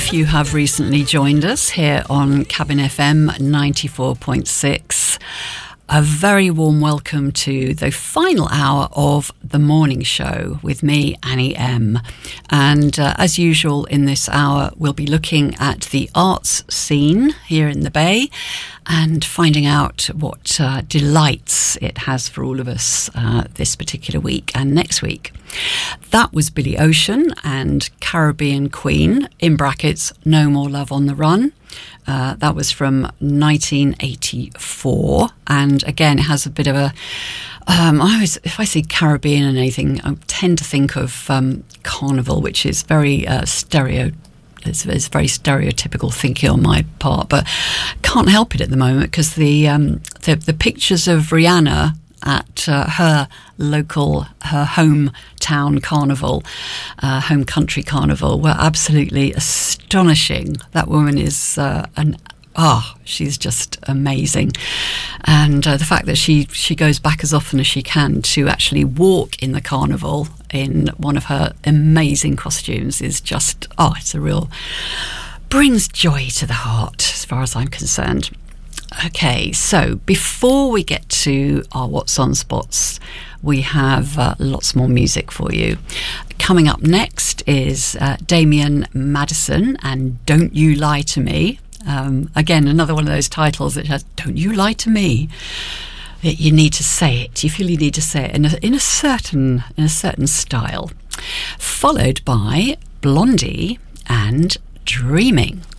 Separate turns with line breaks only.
If you have recently joined us here on Cabin FM 94.6, a very warm welcome to the final hour of the morning show with me, Annie M. And as usual in this hour, we'll be looking at the arts scene here in the Bay and finding out what delights it has for all of us this particular week and next week. That was Billy Ocean and Caribbean Queen, in brackets, No More Love on the Run. That was from 1984, and again it has a bit of a if I see Caribbean and anything, I tend to think of Carnival, which is very it's very stereotypical thinking on my part, but can't help it at the moment because the pictures of Rihanna at her hometown carnival, home country carnival, were absolutely astonishing. That woman is she's just amazing, and the fact that she goes back as often as she can to actually walk in the carnival in one of her amazing costumes is just it's a real brings joy to the heart as far as I'm concerned. Okay, so before we get to our What's On Spots, we have lots more music for you. Coming up next is Damian Madison and Don't You Lie to Me. Again, another one of those titles that has Don't You Lie to Me. You need to say it. You feel you need to say it in a certain style. Followed by Blondie and Dreaming.